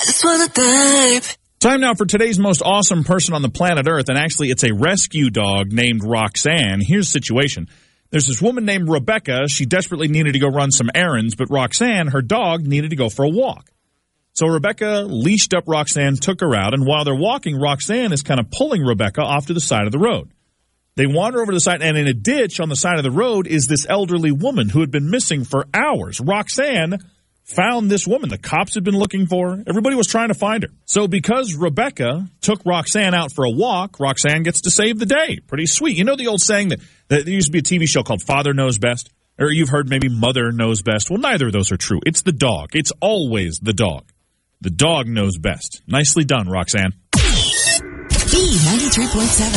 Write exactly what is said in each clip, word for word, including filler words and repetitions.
I just wanna dive. Time now for today's most awesome person on the planet Earth, and actually it's a rescue dog named Roxanne. Here's the situation. There's this woman named Rebecca. She desperately needed to go run some errands, but Roxanne, her dog, needed to go for a walk. So Rebecca leashed up Roxanne, took her out, and while they're walking, Roxanne is kind of pulling Rebecca off to the side of the road. They wander over to the side, and in a ditch on the side of the road is this elderly woman who had been missing for hours. Roxanne found this woman. The cops had been looking for her. Everybody was trying to find her. So because Rebecca took Roxanne out for a walk, Roxanne gets to save the day. Pretty sweet. You know the old saying that, that there used to be a T V show called Father Knows Best? Or you've heard maybe Mother Knows Best. Well, neither of those are true. It's the dog. It's always the dog. The dog knows best. Nicely done, Roxanne. B ninety-three point seven.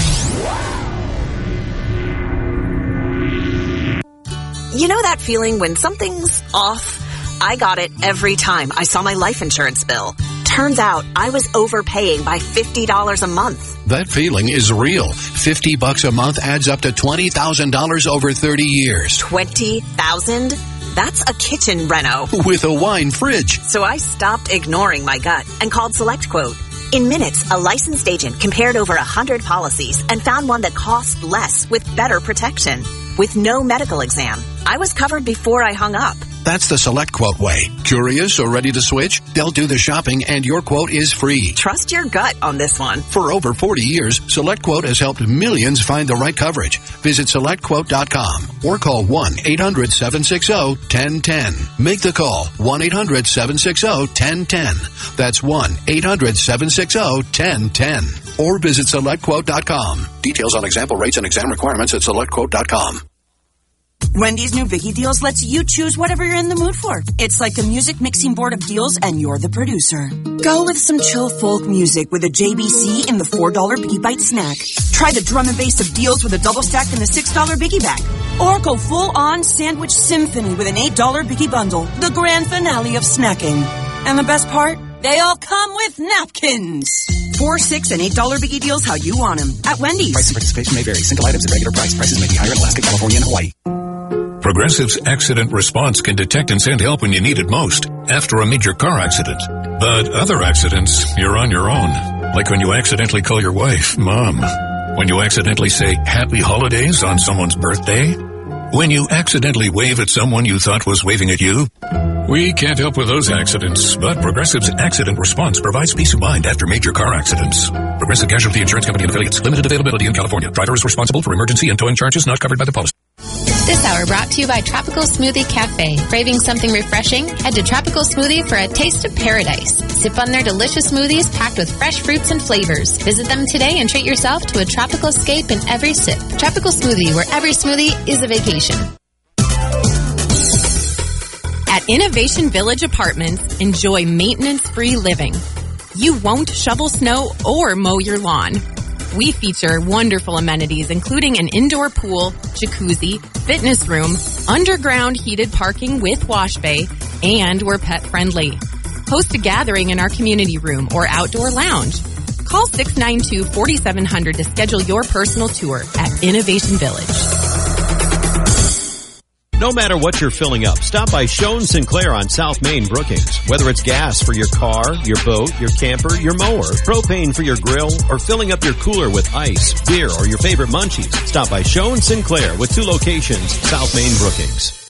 You know that feeling when something's off? I got it every time I saw my life insurance bill. Turns out I was overpaying by fifty dollars a month. That feeling is real. fifty bucks a month adds up to twenty thousand dollars over thirty years. twenty thousand dollars? That's a kitchen reno. With a wine fridge. So I stopped ignoring my gut and called SelectQuote. In minutes, a licensed agent compared over one hundred policies and found one that cost less with better protection. With no medical exam. I was covered before I hung up. That's the SelectQuote way. Curious or ready to switch? They'll do the shopping and your quote is free. Trust your gut on this one. For over forty years, SelectQuote has helped millions find the right coverage. Visit select quote dot com or call one eight hundred seven six zero one zero one zero. Make the call one eight hundred seven six zero one zero one zero. That's one eight hundred seven six zero one zero one zero. Or visit select quote dot com. Details on example rates and exam requirements at select quote dot com. Wendy's new Biggie Deals lets you choose whatever you're in the mood for. It's like a music mixing board of deals, and you're the producer. Go with some chill folk music with a J B C in the four dollar Biggie Bite snack. Try the drum and bass of deals with a double stack in the six dollar Biggie bag. Or go full-on sandwich symphony with an eight dollar Biggie bundle, the grand finale of snacking. And the best part? They all come with napkins. Four, six, and eight dollar Biggie Deals how you want them at Wendy's. Price and participation may vary. Single items at regular price. Prices may be higher in Alaska, California, and Hawaii. Progressive's Accident Response can detect and send help when you need it most, after a major car accident. But other accidents, you're on your own. Like when you accidentally call your wife, Mom. When you accidentally say Happy Holidays on someone's birthday. When you accidentally wave at someone you thought was waving at you. We can't help with those accidents, but Progressive's Accident Response provides peace of mind after major car accidents. Progressive Casualty Insurance Company and Affiliates. Limited availability in California. Driver is responsible for emergency and towing charges not covered by the policy. This hour brought to you by Tropical Smoothie Cafe. Craving something refreshing? Head to Tropical Smoothie for a taste of paradise. Sip on their delicious smoothies packed with fresh fruits and flavors. Visit them today and treat yourself to a tropical escape in every sip. Tropical Smoothie, where every smoothie is a vacation. At Innovation Village Apartments, enjoy maintenance-free living. You won't shovel snow or mow your lawn. We feature wonderful amenities, including an indoor pool, jacuzzi, fitness room, underground heated parking with wash bay, and we're pet-friendly. Host a gathering in our community room or outdoor lounge. Call six nine two, four seven zero zero to schedule your personal tour at Innovation Village. No matter what you're filling up, stop by Schoen Sinclair on South Main Brookings. Whether it's gas for your car, your boat, your camper, your mower, propane for your grill, or filling up your cooler with ice, beer, or your favorite munchies, stop by Schoen Sinclair with two locations, South Main Brookings.